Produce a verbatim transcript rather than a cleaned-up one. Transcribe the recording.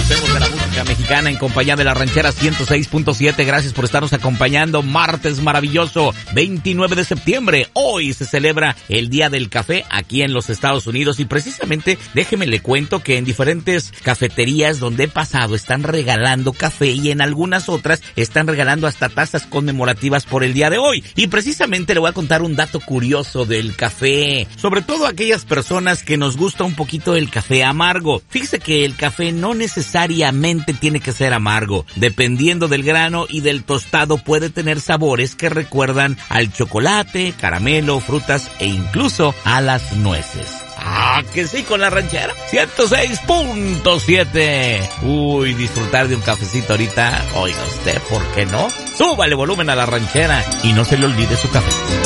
disfrutemos de la música mexicana en compañía de la Ranchera ciento seis punto siete. Gracias por estarnos acompañando. Martes maravilloso, veintinueve de septiembre. Hoy se celebra el Día del Café aquí en los Estados Unidos y precisamente déjeme le cuento que en diferentes cafeterías donde he pasado están regalando café y en algunas otras están regalando hasta tazas conmemorativas por el día de hoy. Y precisamente le voy a contar un dato curioso del café, sobre todo a aquellas personas que nos gusta un poquito el café amargo. Fíjese que el café no necesariamente tiene que ser amargo. Dependiendo del grano y del tostado puede tener sabores que recuerdan al chocolate, caramelo, frutas e incluso a las nueces. Ah, que sí, con la Ranchera ciento seis punto siete. Uy, disfrutar de un cafecito ahorita. Oiga usted, ¿por qué no? Súbale volumen a la Ranchera y no se le olvide su café.